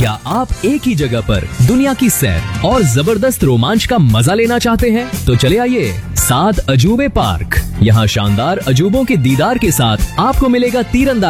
क्या आप एक ही जगह पर दुनिया की सैर और जबरदस्त रोमांच का मजा लेना चाहते हैं? तो चले आइए 7 अजूबे पार्क। यहाँ शानदार अजूबों के दीदार के साथ आपको मिलेगा तीरंदाजी,